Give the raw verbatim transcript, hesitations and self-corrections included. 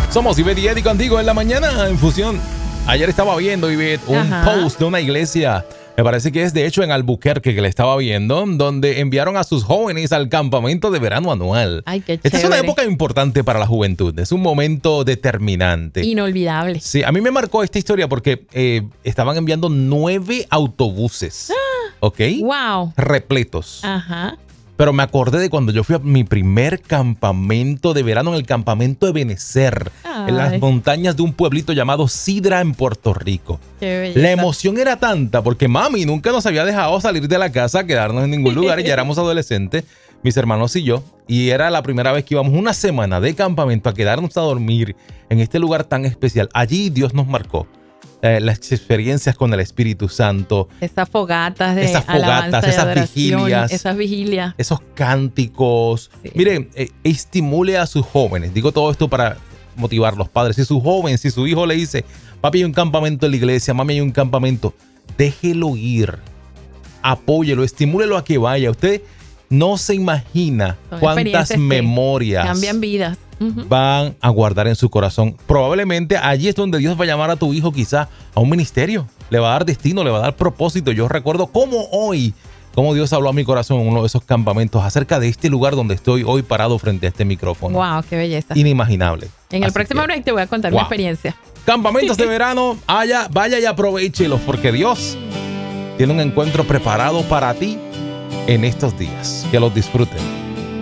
Somos Ivette y Eddie contigo en la mañana en Fusión. Ayer estaba viendo, Ivette, un Ajá. post de una iglesia. Me parece que es de hecho en Albuquerque que le estaba viendo, donde enviaron a sus jóvenes al campamento de verano anual. Ay, qué Esta es una chévere. época importante para la juventud, es un momento determinante. Inolvidable. Sí, a mí me marcó esta historia porque eh, estaban enviando nueve autobuses, ¿ok? Wow. Repletos. Ajá. Pero me acordé de cuando yo fui a mi primer campamento de verano en el campamento de Benecer, en las Ay. montañas de un pueblito llamado Sidra en Puerto Rico. Qué belleza. La emoción era tanta porque mami nunca nos había dejado salir de la casa, quedarnos en ningún lugar, ya éramos adolescentes, mis hermanos y yo, y era la primera vez que íbamos una semana de campamento a quedarnos a dormir en este lugar tan especial. Allí Dios nos marcó. Eh, las experiencias con el Espíritu Santo, Esas fogatas de Esas fogatas, alabanza y esas adoración, vigilias. Esas vigilias. esos cánticos. Sí. Mire, eh, estimule a sus jóvenes. Digo todo esto para motivar a los padres. Si su joven, si su hijo le dice, papi, hay un campamento en la iglesia, mami, hay un campamento, déjelo ir. Apóyelo, estimúlelo a que vaya. Usted no se imagina Son cuántas experiencias que memorias Cambian vidas. Ujú. van a guardar en su corazón. Probablemente allí es donde Dios va a llamar a tu hijo quizá a un ministerio. Le va a dar destino, le va a dar propósito. Yo recuerdo cómo hoy, cómo Dios habló a mi corazón en uno de esos campamentos acerca de este lugar donde estoy hoy parado frente a este micrófono. Wow, qué belleza. Inimaginable. En el Así próximo que, break te voy a contar wow. mi experiencia. Campamentos de verano, haya, vaya y aprovéchelos porque Dios tiene un encuentro preparado para ti en estos días. Que los disfruten.